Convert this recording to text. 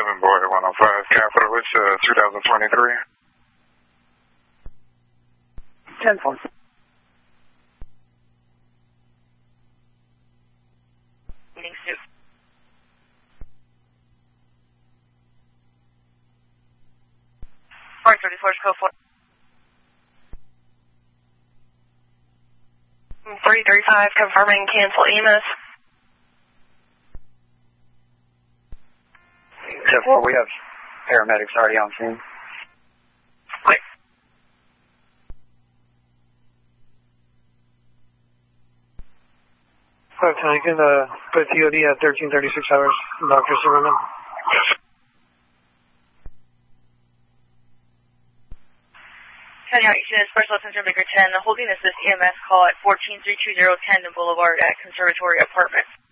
boy, 105 Capital. It's 2023. 10-4. Meeting Sioux. Park 34, code 4. 335, confirming cancel EMS. 10-4, we have paramedics already on scene. Wait. Can I get put TOD at 1336 hours, Dr. Zimmerman? County Outreach Special Center Maker 10, holding assist EMS call at 14-320 Tandon Boulevard at Conservatory Apartments.